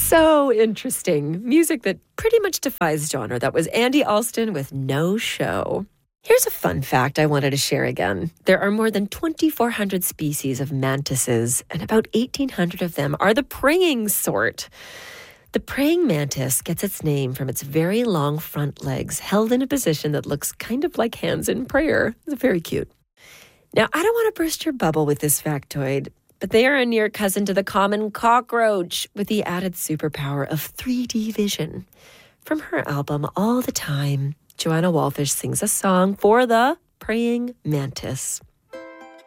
So interesting. Music that pretty much defies genre. That was Andy Alston with No Show. Here's a fun fact I wanted to share again. There are more than 2,400 species of mantises, and about 1,800 of them are the praying sort. The praying mantis gets its name from its very long front legs held in a position that looks kind of like hands in prayer. It's very cute. Now, I don't want to burst your bubble with this factoid, but they are a near cousin to the common cockroach with the added superpower of 3D vision. From her album All the Time, Joanna Wallfish sings a song for the praying mantis.